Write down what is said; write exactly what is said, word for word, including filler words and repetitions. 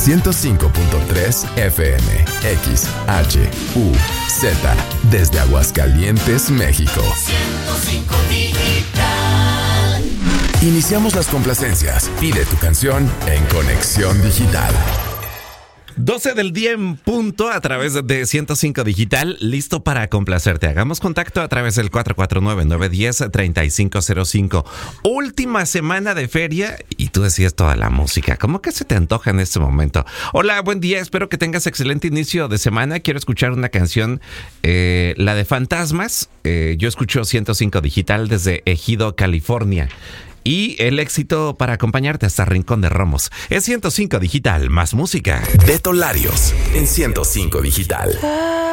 ciento cinco punto tres F M, X, H, U, Z, desde Aguascalientes, México. ciento cinco Digital. Iniciamos las complacencias. Pide tu canción en Conexión Digital. doce del día en punto a través de ciento cinco Digital, listo para complacerte. Hagamos contacto a través del cuatro cuatro nueve, nueve uno cero, tres cinco cero cinco. Última semana de feria y tú decías toda la música. ¿Cómo que se te antoja en este momento? Hola, buen día, espero que tengas excelente inicio de semana. Quiero escuchar una canción, eh, la de Fantasmas. Eh, yo escucho ciento cinco Digital desde Ejido, California. Y el éxito para acompañarte hasta Rincón de Romos. Es ciento cinco Digital, más música. Beto Larios en ciento cinco Digital.